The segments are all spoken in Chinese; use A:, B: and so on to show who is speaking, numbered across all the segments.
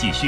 A: 继续。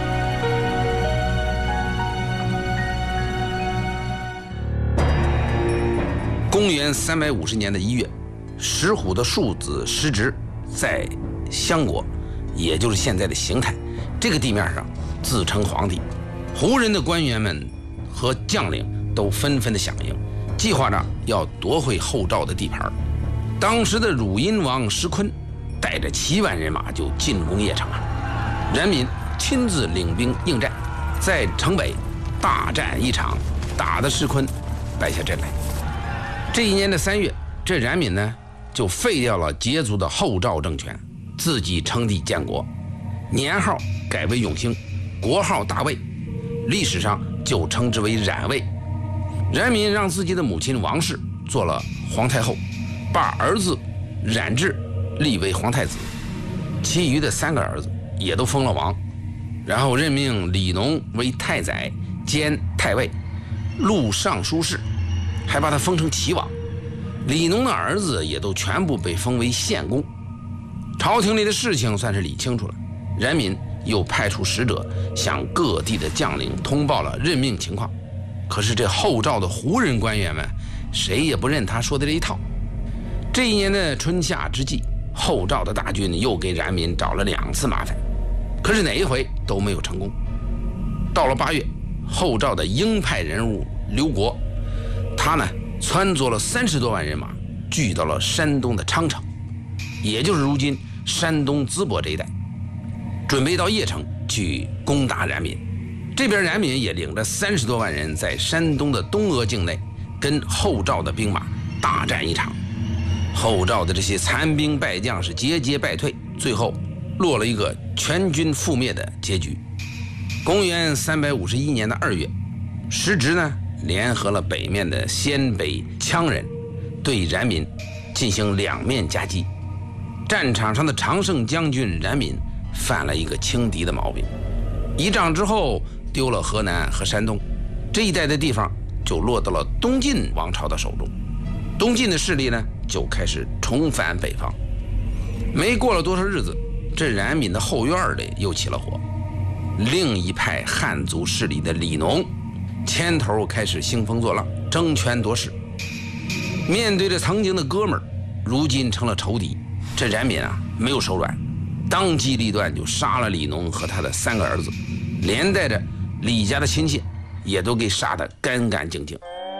B: 公元350年的1月，石虎的庶子石植在襄国，也就是现在的邢台这个地面上自称皇帝。胡人的官员们和将领都纷纷的响应，计划着要夺回后赵的地盘。当时的汝阴王石坤带着7万人马就进攻邺城啊，冉闵亲自领兵应战，在城北大战一场，打得石坤败下阵来。这一年的3月，这冉闵呢就废掉了羯族的后赵政权，自己称帝建国，年号改为永兴，国号大魏，历史上就称之为冉魏。冉闵让自己的母亲王氏做了皇太后，把儿子冉智立为皇太子，其余的3个儿子也都封了王，然后任命李农为太宰兼太尉、录尚书事，还把他封成齐王。李农的儿子也都全部被封为献公。朝廷里的事情算是理清楚了，冉闵又派出使者向各地的将领通报了任命情况。可是这后赵的胡人官员们谁也不认他说的这一套。这一年的春夏之际，后赵的大军又给冉闵找了2次麻烦，可是哪一回都没有成功。到了8月，后赵的鹰派人物刘国，他呢撺掇了30多万人马，聚到了山东的昌城，也就是如今山东淄博这一带，准备到邺城去攻打冉闵。这边冉闵也领着30多万人在山东的东阿境内跟后赵的兵马大战一场。后赵的这些残兵败将是节节败退，最后落了一个全军覆灭的结局。公元351年的2月，石植呢联合了北面的鲜卑羌人，对冉闵进行2面夹击。战场上的常胜将军冉闵犯了一个轻敌的毛病，一仗之后丢了河南和山东，这一带的地方就落到了东晋王朝的手中。东晋的势力呢就开始重返北方。没过了多少日子，这冉闵的后院里又起了火，另一派汉族势力的李农牵头开始兴风作浪，争权夺势。面对着曾经的哥们儿，如今成了仇敌，这冉闵啊没有手软，当机立断就杀了李农和他的3个儿子，连带着李家的亲戚也都给杀得干干净净。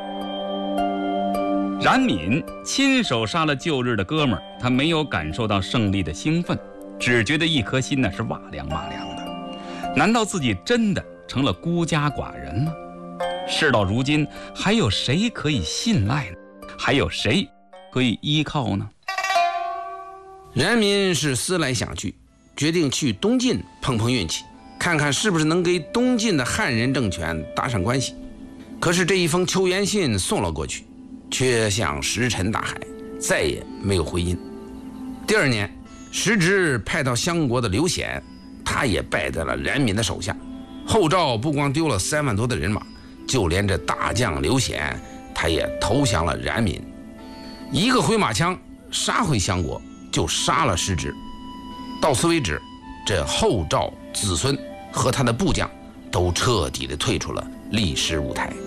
A: 冉闵亲手杀了旧日的哥们儿，他没有感受到胜利的兴奋，只觉得一颗心是瓦凉瓦凉的。难道自己真的成了孤家寡人吗？事到如今，还有谁可以信赖呢？还有谁可以依靠呢？
B: 冉闵是思来想去，决定去东晋碰碰运气，看看是不是能给东晋的汉人政权搭上关系。可是这一封求援信送了过去，却像石沉大海，再也没有回音。第2年，石植派到襄国的刘显，他也败在了冉闵的手下。后赵不光丢了3万多的人马，就连这大将刘显他也投降了冉闵。一个回马枪杀回襄国，就杀了石植。到此为止，这后赵子孙和他的部将都彻底的退出了历史舞台。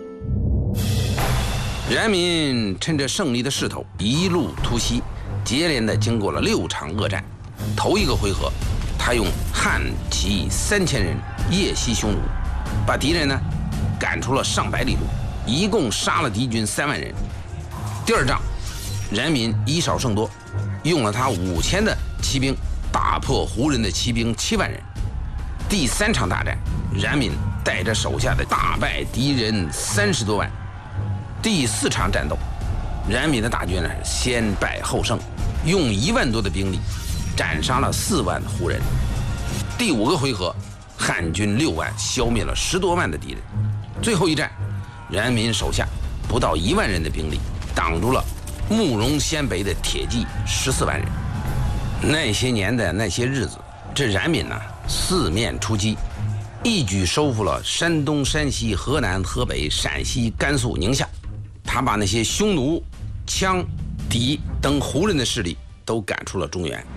B: 冉闵趁着胜利的势头一路突袭，接连的经过了6场恶战。头一个回合，他用汉骑3000人夜袭匈奴，把敌人呢赶出了上百里路，一共杀了敌军3万人。第2仗，冉闵以少胜多，用了他5000的骑兵打破胡人的骑兵7万人。第3场大战，冉闵带着手下的大败敌人30多万。第4场战斗，冉闵的大军呢先败后胜，用1万多的兵力斩杀了4万的胡人。第5个回合，汉军6万消灭了10多万的敌人。最后一战，冉闵手下不到1万人的兵力挡住了慕容鲜卑的铁骑14万人。那些年的那些日子，这冉闵呢4面出击，一举收复了山东、山西、河南、河北、陕西、甘肃、宁夏。他把那些匈奴、羌、氐等胡人的势力都赶出了中原。